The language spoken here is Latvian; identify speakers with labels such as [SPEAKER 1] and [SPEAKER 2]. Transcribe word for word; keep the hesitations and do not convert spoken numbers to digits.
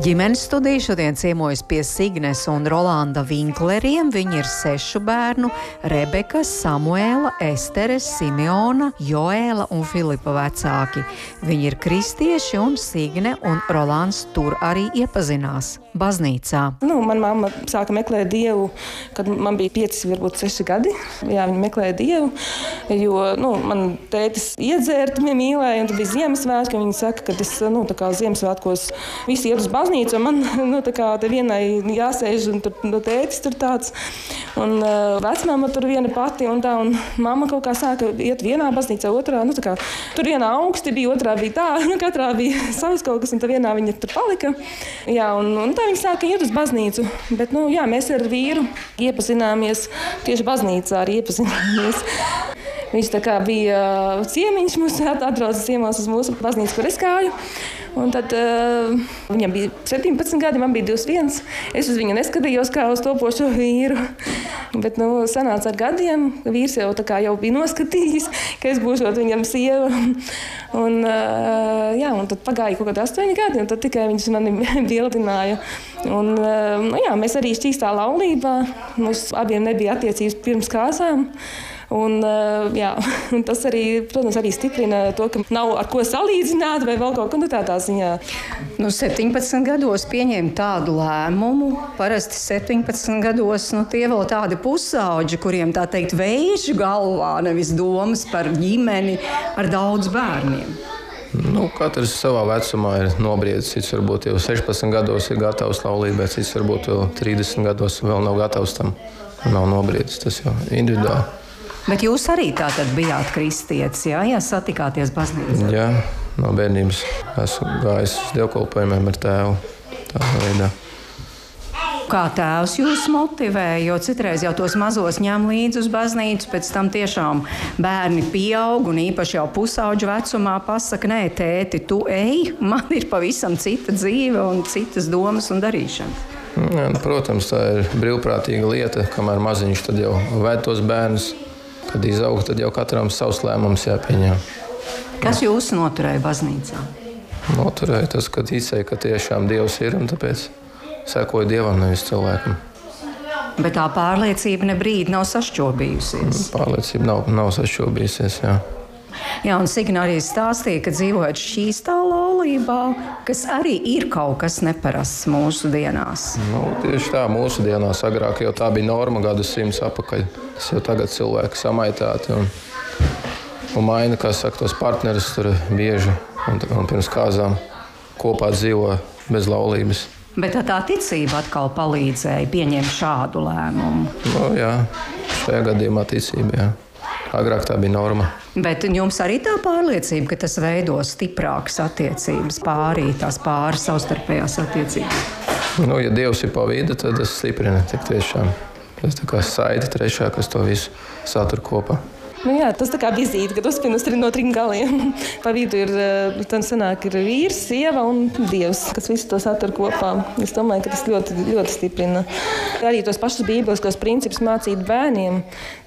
[SPEAKER 1] Ģimenes studija šodien ciemojas pie Signes un Rolanda Vinkleriem. Viņi ir sešu bērnu – Rebeka, Samuēla, Esteres, Simeona, Joēla un Filipa vecāki. Viņi ir kristieši un Signe un Rolands tur arī iepazinās baznīcā.
[SPEAKER 2] Nu, man mamma sāka meklēt Dievu, kad man bija pieci, varbūt seši gadi. Jā, viņa meklēja Dievu, jo nu, man tētis iedzērt, viņa mīlēja, un tad bija Ziemassvētki, un viņa saka, ka es nu, tā kā Ziemassvētkos visi iet uz baznīcu, un man nu, tā kā te vienai jāsēž, un tur no tētis tur tāds. Un uh, vecmāma tur viena pati, un tā, un mamma kaut kā sāka iet vienā baznīcā, otrā, nu tā kā tur vienā augsti bija, otrā bija tā, nu katrā bija savs kaut kas, un tā vienā viņa tur palika. Jā, un, un tā viņi sāka iet uz baznīcu, bet, nu, jā, mēs ar vīru iepazināmies, tieši baznīcā arī iepazināmies. Viņš tā kā bija ciemiņš, mums atrauca ciemos uz mūsu baznīcu, kur es kāju. Un tad uh, viņam bija septiņpadsmit gadi, man bija divdesmit viens. Es uz viņu neskatījos kā uz topošo vīru. Bet, nu, sanāca ar gadiem, vīrs jau tā kā jau bija noskatījis, ka es būšot viņam sieva. Un, uh, jā, un tad pagāja kaut kādi astoņi gadi, un tad tikai viņš mani bildināja. Un, uh, nu, jā, mēs arī šķīstā laulībā. Mums abiem nebija attiecības pirms kāsām. Un, jā, un tas arī, protams, arī stiprina to, ka nav ar ko salīdzināt vai vēl kaut ko tādā ziņā.
[SPEAKER 1] Nu, septiņpadsmit gados pieņēma tādu lēmumu. Parasti septiņpadsmit gados nu, tie vēl tādi pusauģi, kuriem tā teikt vēži galvā, nevis domas par ģimeni ar daudz bērniem.
[SPEAKER 3] Nu, katrs savā vecumā ir nobriedzis. Cits varbūt jau sešpadsmit gados ir gatavs laulībai, cits varbūt jau trīsdesmit gados vēl nav gatavs tam. Nav nobriedzis, tas jau individuāli.
[SPEAKER 1] Bet jūs arī tātad bijāt kristietis, jā, ja satikāties baznīcā?
[SPEAKER 3] Jā, no bērnības esmu gājis uz dievkalpojumiem ar tēvu tādā veidā.
[SPEAKER 1] Kā tēvs jūs motivēja, jo citreiz jau tos mazos ņem līdzi uz baznīcu, pēc tam tiešām bērni pieaug un īpaši jau pusauģu vecumā pasaka, nē, tēti, tu ej, man ir pavisam cita dzīve un citas domas un darīšanas.
[SPEAKER 3] Jā, nu, protams, tā ir brīvprātīga lieta, kamēr maziņš tad jau ved tos bērnus. Kad izaug, tad jau katram savs lēmums jāpieņem.
[SPEAKER 1] Kas jūs noturēja baznīcā?
[SPEAKER 3] Noturēja tas, ka ticēja, ka tiešām Dievs ir, un tāpēc sekoja Dievam, nevis cilvēkam.
[SPEAKER 1] Bet tā pārliecība ne brīdi nav sašķobījusies?
[SPEAKER 3] Pārliecība nav, nav sašķobījusies, jā.
[SPEAKER 1] Jā, un Signa arī stāstīja, ka dzīvojot šķīstā laulībā, kas arī ir kaut kas neparasts mūsu dienās.
[SPEAKER 3] Nu, tieši tā, mūsu dienās agrāk jau tā bija norma gadsimts atpakaļ. Tas jau tagad cilvēki samaitāti un, un maina, kā saka, tos partnerus tur bieži un, un pirms kāzām kopā dzīvo bez laulības.
[SPEAKER 1] Bet tā ticība atkal palīdzēja pieņemt šādu lēmumu?
[SPEAKER 3] Nu, jā, šajā gadījumā ticība, jā. Agrāk tā bija norma.
[SPEAKER 1] Bet jums arī tā pārliecība, ka tas veido stiprākas attiecības pārī, tās pāri savstarpējās attiecības?
[SPEAKER 3] Nu, ja Dievs ir pa vidu, tad tas stiprina tik tiešām. Tas tā kā saita trešā, kas to visu satur kopā.
[SPEAKER 2] Nu jā, tas tā kā vizīte, kad uzpinus no trim galiem. Pa vidu ir, tad sanāk, ir vīrs, sieva un Dievs, kas visu to satur kopā. Es domāju, ka tas ļoti, ļoti stiprina. Arī tos pašus bībeliskos principus mācīt bērniem.